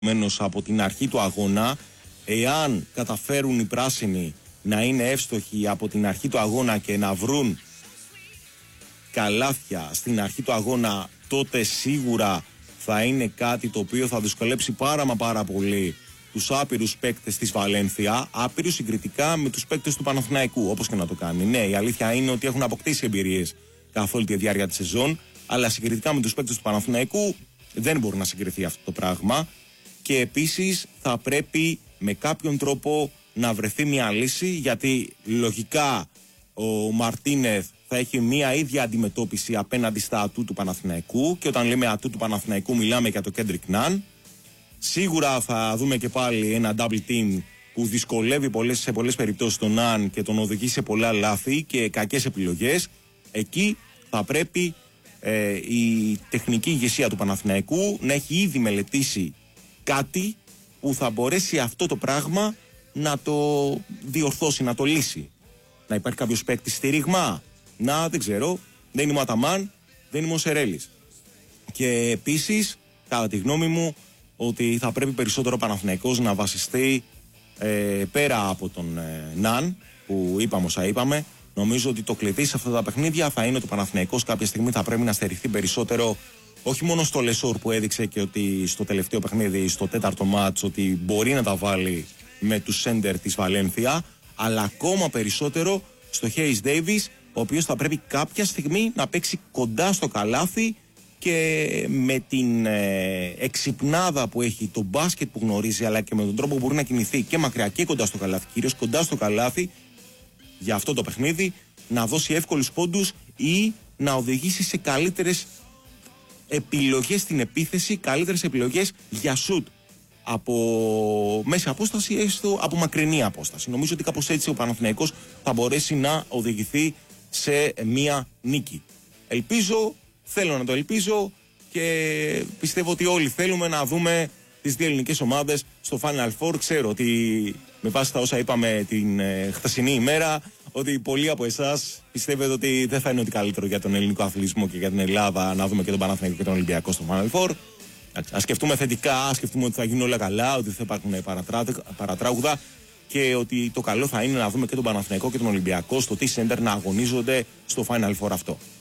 από την αρχή του αγώνα. Εάν καταφέρουν οι πράσινοι να είναι εύστοχοι από την αρχή του αγώνα και να βρουν καλάθια στην αρχή του αγώνα, τότε σίγουρα θα είναι κάτι το οποίο θα δυσκολέψει πάρα πολύ τους άπειρους παίκτες της Βαλένθια, άπειρους συγκριτικά με τους παίκτες του Παναθηναϊκού, όπως και να το κάνει. Ναι, η αλήθεια είναι ότι έχουν αποκτήσει εμπειρίες καθ' όλη τη διάρκεια της σεζόν, αλλά συγκριτικά με τους παίκτες του Παναθηναϊκού δεν μπορεί να συγκριθεί αυτό το πράγμα. Και επίσης θα πρέπει με κάποιον τρόπο να βρεθεί μια λύση, γιατί λογικά ο Μαρτίνεθ θα έχει μια ίδια αντιμετώπιση απέναντι στα ατού του Παναθηναϊκού, και όταν λέμε ατού του Παναθηναϊκού μιλάμε για το Κέντρικ Ναν. Σίγουρα θα δούμε και πάλι ένα double team που δυσκολεύει σε πολλές περιπτώσεις τον Ναν και τον οδηγεί σε πολλά λάθη και κακές επιλογές. Εκεί θα πρέπει η τεχνική ηγεσία του Παναθηναϊκού να έχει ήδη μελετήσει κάτι που θα μπορέσει αυτό το πράγμα να το διορθώσει, να το λύσει. Να υπάρχει κάποιος παίκτης στήριγμα, δεν ξέρω, δεν είναι ο Αταμάν, δεν είναι ο Σερέλης. Και επίσης, κατά τη γνώμη μου, ότι θα πρέπει περισσότερο ο Παναθηναϊκός να βασιστεί πέρα από τον Ναν, που είπαμε όσα είπαμε. Νομίζω ότι το κλειδί σε αυτά τα παιχνίδια θα είναι ότι ο Παναθηναϊκός κάποια στιγμή θα πρέπει να στερηχθεί περισσότερο, όχι μόνο στο Λεσόρ που έδειξε και ότι στο τελευταίο παιχνίδι, στο τέταρτο μάτς, ότι μπορεί να τα βάλει με τους σέντερ της Βαλένθια, αλλά ακόμα περισσότερο στο Χέις Ντέιβις, ο οποίος θα πρέπει κάποια στιγμή να παίξει κοντά στο καλάθι, και με την εξυπνάδα που έχει, το μπάσκετ που γνωρίζει, αλλά και με τον τρόπο που μπορεί να κινηθεί και μακριά και κοντά στο καλάθι, κυρίως κοντά στο καλάθι, για αυτό το παιχνίδι να δώσει εύκολους πόντους ή να οδηγήσει σε καλύτερες επιλογές στην επίθεση, καλύτερες επιλογές για σουτ από μέση απόσταση, έστω από μακρινή απόσταση. Νομίζω ότι κάπως έτσι ο Παναθηναϊκός θα μπορέσει να οδηγηθεί σε μία νίκη. Θέλω να το ελπίζω, και πιστεύω ότι όλοι θέλουμε να δούμε τις δύο ελληνικές ομάδες στο Final Four. Ξέρω ότι με βάση τα όσα είπαμε την χθεσινή ημέρα, ότι πολλοί από εσάς πιστεύετε ότι δεν θα είναι ότι καλύτερο για τον ελληνικό αθλητισμό και για την Ελλάδα να δούμε και τον Παναθηναϊκό και τον Ολυμπιακό στο Final Four. Ας σκεφτούμε θετικά, ας σκεφτούμε ότι θα γίνουν όλα καλά, ότι δεν θα υπάρχουν παρατράγουδα, και ότι το καλό θα είναι να δούμε και τον Παναθηναϊκό και τον Ολυμπιακό στο T-Center να αγωνίζονται στο Final Four αυτό.